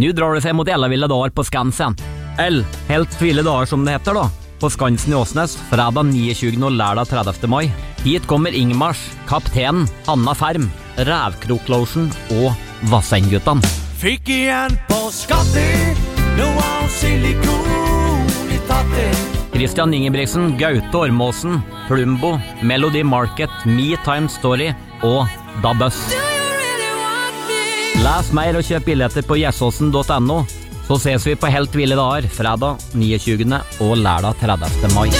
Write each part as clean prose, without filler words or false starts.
Nu drar det sig mot Ellavilla dagar på Skansen. Helt ville dagar som det heter då. På Skansen i Åsnes, fredag 29. och lördag 30. maj. Hit kommer Ingmars, Kapten, Hanna Färm, Rävkroklotion och Vassenguttan. Fick igen på skattet, nu har silikon i tatten. Christian Ingebrigtsen, Gaute Ormåsen, Plumbo, Melody Market, Me Time Story och Dabbus. Läs mer och köp biljetter på gjesåsen.no. Så ses vi på Helt ville dagar, fredag 29. och lördag 30. maj.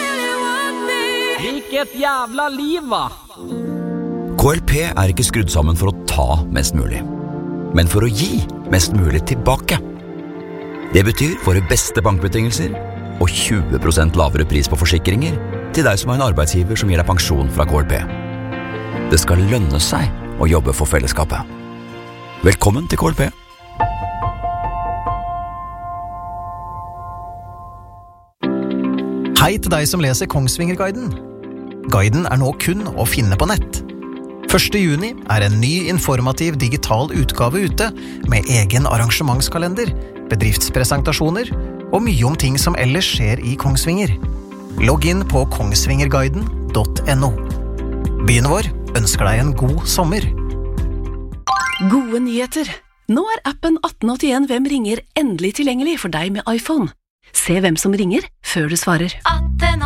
Vilket jävla liv, va? KLP er ikke skrudd sammen for å ta mest mulig, men for å gi mest mulig tilbake. Det betyr våre beste bankbetingelser og 20% lavere pris på forsikringer til deg som har en arbeidsgiver som gir deg pensjon fra KLP. Det skal lønne seg å jobbe for fellesskapet. Velkommen til KLP. Hei til deg som leser Kongsvingerguiden. Guiden er nå kun å finne på nett. 1. juni er en ny informativ digital utgave ute med egen arrangementskalender, bedriftspresentasjoner og mye om ting som ellers skjer i Kongsvinger. Logg inn på kongsvingerguiden.no. Byen vår ønsker deg en god sommer. Gode nyheter! Nå er appen 1881 Hvem ringer endelig tilgjengelig for deg med iPhone. Se hvem som ringer før du svarer. 18